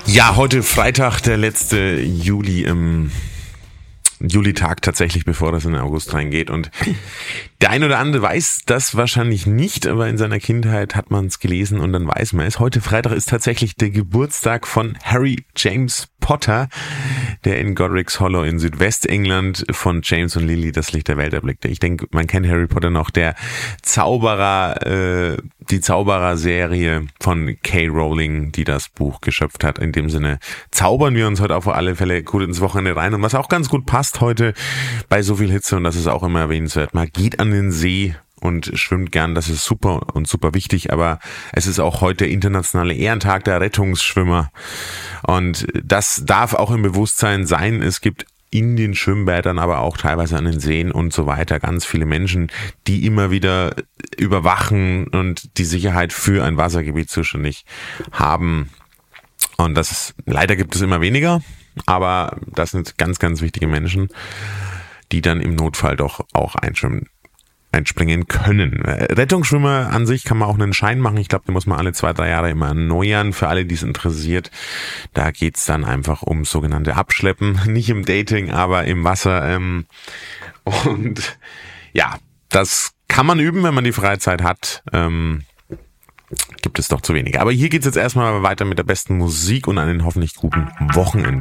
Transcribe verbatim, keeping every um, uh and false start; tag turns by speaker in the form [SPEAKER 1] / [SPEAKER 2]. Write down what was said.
[SPEAKER 1] Ja, heute Freitag, der letzte Juli im Julitag tatsächlich, bevor das in den August reingeht. Und der ein oder andere weiß das wahrscheinlich nicht, aber in seiner Kindheit hat man es gelesen und dann weiß man es. Heute Freitag ist tatsächlich der Geburtstag von Harry James Potter, der in Godric's Hollow in Südwestengland von James und Lily das Licht der Welt erblickte. Ich denke, man kennt Harry Potter noch, der Zauberer, äh, die Zauberer-Serie von K. Rowling, die das Buch geschöpft hat. In dem Sinne zaubern wir uns heute auf alle Fälle gut ins Wochenende rein. Und was auch ganz gut passt heute bei so viel Hitze, und das ist auch immer erwähnenswert, man geht an den See und schwimmt gern, das ist super und super wichtig, aber es ist auch heute der internationale Ehrentag der Rettungsschwimmer und das darf auch im Bewusstsein sein. Es gibt in den Schwimmbädern, aber auch teilweise an den Seen und so weiter ganz viele Menschen, die immer wieder überwachen und die Sicherheit für ein Wassergebiet zuständig haben. Und das ist, leider gibt es immer weniger, aber das sind ganz, ganz wichtige Menschen, die dann im Notfall doch auch einschwimmen. einspringen können. Rettungsschwimmer an sich kann man auch einen Schein machen. Ich glaube, den muss man alle zwei, drei Jahre immer erneuern. Für alle, die es interessiert, da geht's dann einfach um sogenannte Abschleppen. Nicht im Dating, aber im Wasser. Und ja, das kann man üben, wenn man die Freizeit hat. Gibt es doch zu wenig. Aber hier geht's jetzt erstmal weiter mit der besten Musik und einen hoffentlich guten Wochenende.